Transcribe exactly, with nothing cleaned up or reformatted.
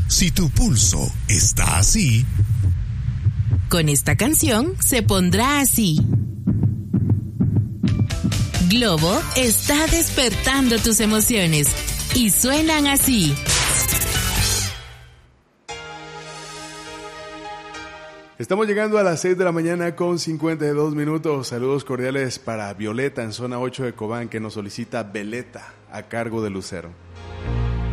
Si tu pulso está así, con esta canción se pondrá así. Globo está despertando tus emociones y suenan así. Estamos llegando a las seis de la mañana con cincuenta y dos minutos. Saludos cordiales para Violeta en zona ocho de Cobán, que nos solicita Veleta a cargo de Lucero.